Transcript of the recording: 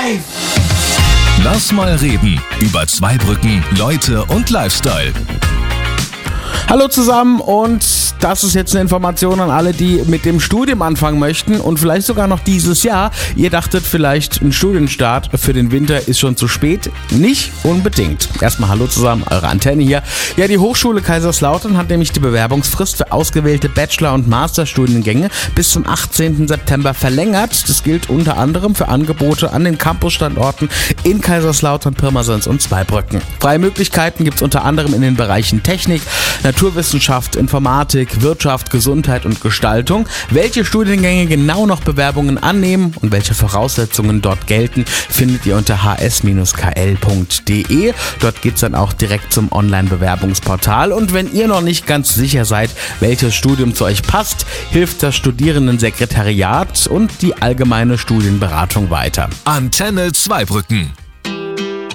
Lass mal reden über Zweibrücken, Leute und Lifestyle. Hallo zusammen und das ist jetzt eine Information an alle, die mit dem Studium anfangen möchten und vielleicht sogar noch dieses Jahr. Ihr dachtet vielleicht, ein Studienstart für den Winter ist schon zu spät. Nicht unbedingt. Erstmal hallo zusammen, eure Antenne hier. Ja, die Hochschule Kaiserslautern hat nämlich die Bewerbungsfrist für ausgewählte Bachelor- und Masterstudiengänge bis zum 18. September verlängert. Das gilt unter anderem für Angebote an den Campusstandorten in Kaiserslautern, Pirmasens und Zweibrücken. Freie Möglichkeiten gibt es unter anderem in den Bereichen Technik, Naturwissenschaft, Informatik, Wirtschaft, Gesundheit und Gestaltung. Welche Studiengänge genau noch Bewerbungen annehmen und welche Voraussetzungen dort gelten, findet ihr unter hs-kl.de. Dort geht's dann auch direkt zum Online-Bewerbungsportal. Und wenn ihr noch nicht ganz sicher seid, welches Studium zu euch passt, hilft das Studierendensekretariat und die allgemeine Studienberatung weiter. Antenne Zweibrücken.